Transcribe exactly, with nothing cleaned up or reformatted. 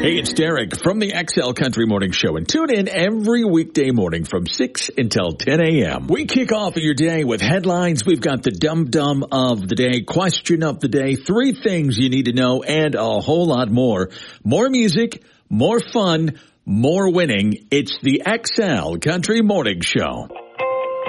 Hey, it's Derek from the X L Country Morning Show, and tune in every weekday morning from six until ten a.m. We kick off your day with headlines. We've got the dum-dum of the day, question of the day, three things you need to know, and a whole lot more. More music, more fun, more winning. It's the X L Country Morning Show.